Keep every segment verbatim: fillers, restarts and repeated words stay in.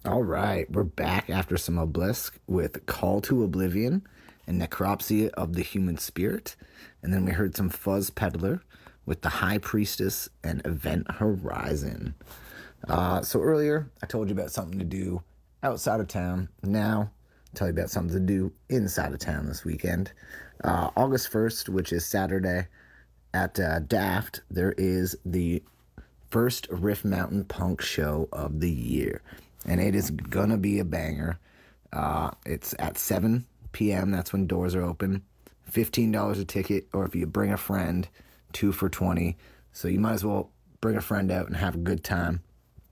All right, we're back after some Obelisk with Call to Oblivion and Necropsia of the Human Spirit. And then we heard some Fuzz Peddler with The High Priestess and Event Horizon. Uh, so earlier, I told you about something to do outside of town. Now, I'll tell you about something to do inside of town this weekend. Uh, August first, which is Saturday, at uh, Daft, there is the first Rift Mountain Punk show of the year. And it is gonna be a banger. Uh, it's at seven p.m. That's when doors are open. fifteen dollars a ticket, or if you bring a friend, two for twenty. So you might as well bring a friend out and have a good time.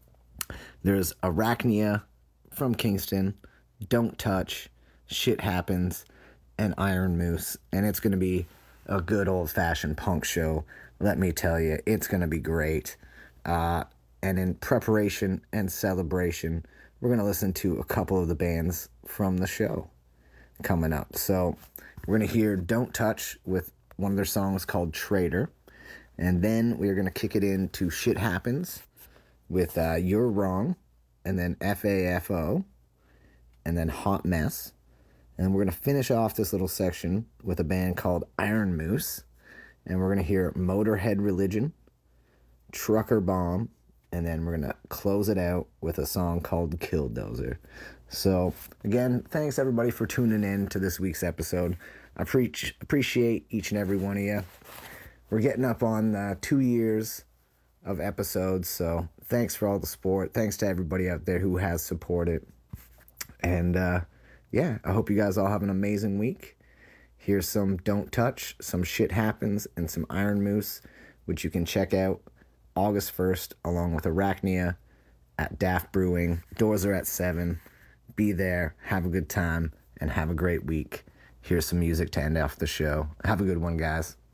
There's Arachnia from Kingston, Don't Touch, Shit Happens, and Iron Moose. And it's gonna be a good old-fashioned punk show. Let me tell you, it's gonna be great. Uh, and in preparation and celebration, we're going to listen to a couple of the bands from the show coming up. So we're going to hear Don't Touch with one of their songs called Traitor. And then we're going to kick it into Shit Happens with uh, You're Wrong, and then F A F O, and then Hot Mess. And we're going to finish off this little section with a band called Iron Moose. And we're going to hear Motorhead Religion, Trucker Bomb, and then we're going to close it out with a song called Killdozer. So, again, thanks everybody for tuning in to this week's episode. I preach, appreciate each and every one of you. We're getting up on uh, two years of episodes, so thanks for all the support. Thanks to everybody out there who has supported. And, uh, yeah, I hope you guys all have an amazing week. Here's some Don't Touch, some Shit Happens, and some Iron Moose, which you can check out August first, along with Arachnia at Daft Brewing. Doors are at seven. Be there, have a good time, and have a great week. Here's some music to end off the show. Have a good one, guys.